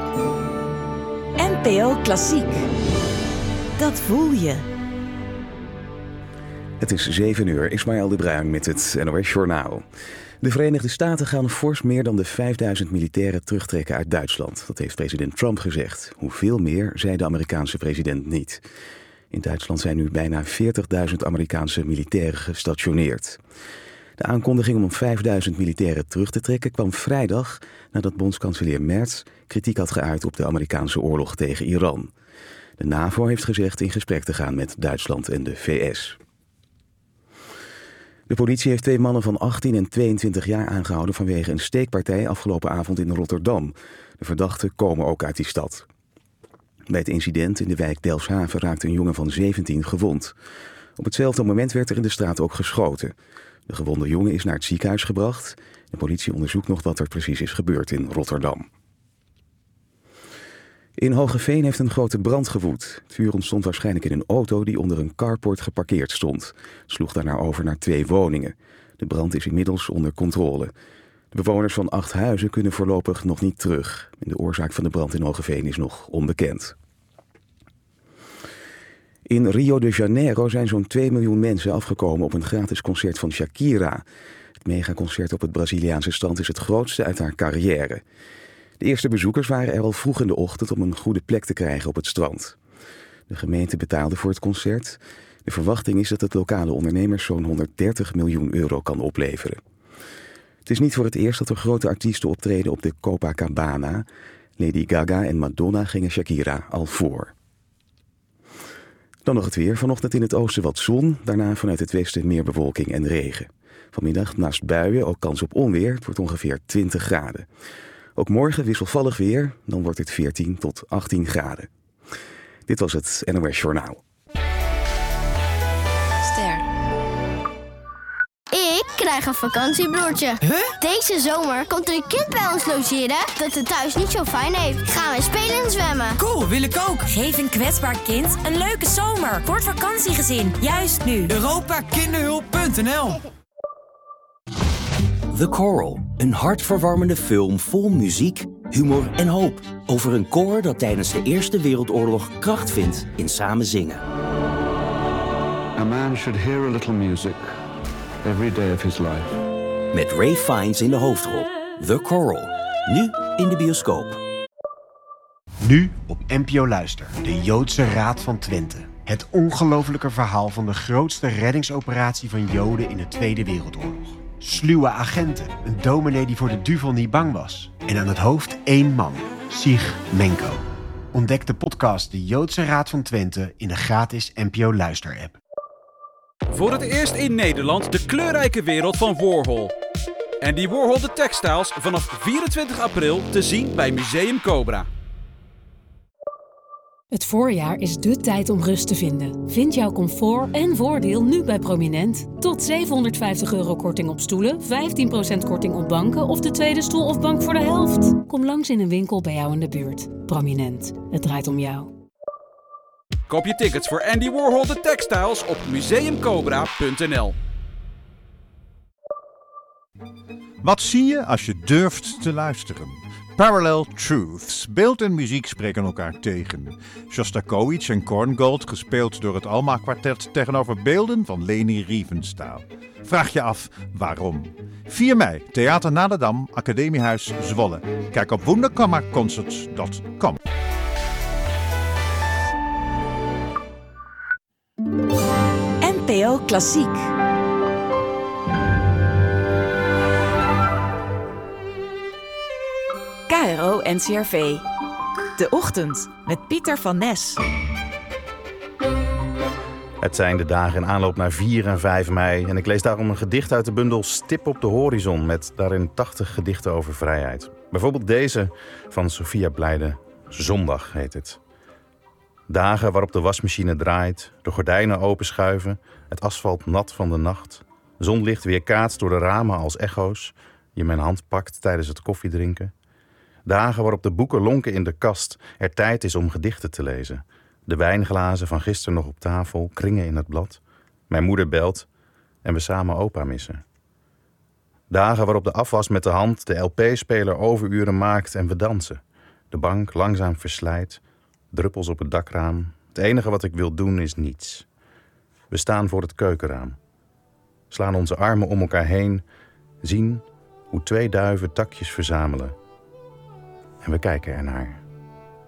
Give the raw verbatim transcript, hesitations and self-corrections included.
N P O Klassiek. Dat voel je. Het is zeven uur, Ismaël de Bruin met het N O S Journaal. De Verenigde Staten gaan fors meer dan de vijfduizend militairen terugtrekken uit Duitsland. Dat heeft president Trump gezegd. Hoeveel meer, zei de Amerikaanse president niet. In Duitsland zijn nu bijna veertigduizend Amerikaanse militairen gestationeerd. De aankondiging om vijfduizend militairen terug te trekken kwam vrijdag nadat bondskanselier Merz kritiek had geuit op de Amerikaanse oorlog tegen Iran. De NAVO heeft gezegd in gesprek te gaan met Duitsland en de V S. De politie heeft twee mannen van achttien en tweeëntwintig jaar aangehouden vanwege een steekpartij afgelopen avond in Rotterdam. De verdachten komen ook uit die stad. Bij het incident in de wijk Delfshaven raakte een jongen van zeventien gewond. Op hetzelfde moment werd er in de straat ook geschoten. De gewonde jongen is naar het ziekenhuis gebracht. De politie onderzoekt nog wat er precies is gebeurd in Rotterdam. In Hoogeveen heeft een grote brand gewoed. Het vuur ontstond waarschijnlijk in een auto die onder een carport geparkeerd stond. Het sloeg daarna over naar twee woningen. De brand is inmiddels onder controle. De bewoners van acht huizen kunnen voorlopig nog niet terug. De oorzaak van de brand in Hoogeveen is nog onbekend. In Rio de Janeiro zijn zo'n twee miljoen mensen afgekomen op een gratis concert van Shakira. Het megaconcert op het Braziliaanse strand is het grootste uit haar carrière. De eerste bezoekers waren er al vroeg in de ochtend om een goede plek te krijgen op het strand. De gemeente betaalde voor het concert. De verwachting is dat het lokale ondernemers zo'n honderddertig miljoen euro kan opleveren. Het is niet voor het eerst dat er grote artiesten optreden op de Copacabana. Lady Gaga en Madonna gingen Shakira al voor. Dan nog het weer. Vanochtend in het oosten wat zon. Daarna vanuit het westen meer bewolking en regen. Vanmiddag naast buien ook kans op onweer. Het wordt ongeveer twintig graden. Ook morgen wisselvallig weer. Dan wordt het veertien tot achttien graden. Dit was het N O S Journaal. Ster. Ik krijg een vakantiebroertje. Huh? Deze zomer komt er een kind bij ons logeren dat het thuis niet zo fijn heeft. Gaan we spelen en zwemmen. Cool, wil ik ook. Geef een kwetsbaar kind een leuke zomer voor het vakantiegezin. Juist nu. Europa Kinderhulp punt n l. The Coral, een hartverwarmende film vol muziek, humor en hoop. Over een koor dat tijdens de Eerste Wereldoorlog kracht vindt in samen zingen. A man should hear a little music every day of his life. Met Ray Fiennes in de hoofdrol. The Coral, nu in de bioscoop. Nu op N P O Luister, de Joodse Raad van Twente. Het ongelofelijke verhaal van de grootste reddingsoperatie van Joden in de Tweede Wereldoorlog. Sluwe agenten, een dominee die voor de duivel niet bang was. En aan het hoofd één man, Sig Menko. Ontdek de podcast De Joodse Raad van Twente in de gratis N P O Luister-app. Voor het eerst in Nederland de kleurrijke wereld van Warhol. En die Warhol de Textiles vanaf vierentwintig april te zien bij Museum Cobra. Het voorjaar is dé tijd om rust te vinden. Vind jouw comfort en voordeel nu bij Prominent. Tot zevenhonderdvijftig euro korting op stoelen, vijftien procent korting op banken of de tweede stoel of bank voor de helft. Kom langs in een winkel bij jou in de buurt. Prominent, het draait om jou. Koop je tickets voor Andy Warhol The Textiles op museum cobra punt n l. Wat zie je als je durft te luisteren? Parallel Truths. Beeld en muziek spreken elkaar tegen. Shostakovich en Korngold, gespeeld door het Alma Kwartet tegenover beelden van Leni Riefenstahl. Vraag je af waarom? vier mei, Theater na de Dam, Academiehuis Zwolle. Kijk op wunderkammerconcerts punt com. N P O Klassiek. K R O N C R V. De Ochtend met Pieter van Nes. Het zijn de dagen in aanloop naar vier en vijf mei en ik lees daarom een gedicht uit de bundel Stip op de horizon met daarin tachtig gedichten over vrijheid. Bijvoorbeeld deze van Sophia Blijde, Zondag heet het. Dagen waarop de wasmachine draait, de gordijnen openschuiven, het asfalt nat van de nacht, zonlicht weerkaatst door de ramen als echo's, je mijn hand pakt tijdens het koffiedrinken. Dagen waarop de boeken lonken in de kast, er tijd is om gedichten te lezen. De wijnglazen van gisteren nog op tafel, kringen in het blad. Mijn moeder belt en we samen opa missen. Dagen waarop de afwas met de hand de L P-speler overuren maakt en we dansen. De bank langzaam verslijt, druppels op het dakraam. Het enige wat ik wil doen is niets. We staan voor het keukenraam. Slaan onze armen om elkaar heen, zien hoe twee duiven takjes verzamelen. En we kijken ernaar.